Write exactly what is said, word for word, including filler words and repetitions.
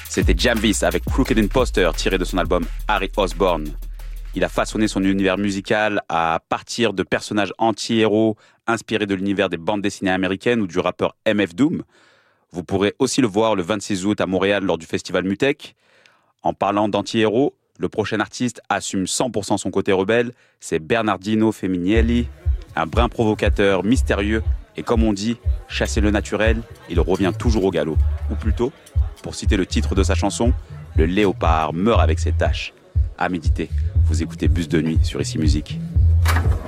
C'était Jamvis avec Crooked Imposter tiré de son album Harry Osborn. Il a façonné son univers musical à partir de personnages anti-héros inspirés de l'univers des bandes dessinées américaines ou du rappeur M F Doom. Vous pourrez aussi le voir le vingt-six août à Montréal lors du festival Mutech. En parlant d'anti-héros, le prochain artiste assume cent pour cent son côté rebelle. C'est Bernardino Feminielli, un brin provocateur, mystérieux et comme on dit, chasser le naturel, il revient toujours au galop. Ou plutôt, pour citer le titre de sa chanson, le léopard meurt avec ses taches. À méditer, vous écoutez Bus de nuit sur Ici Musique.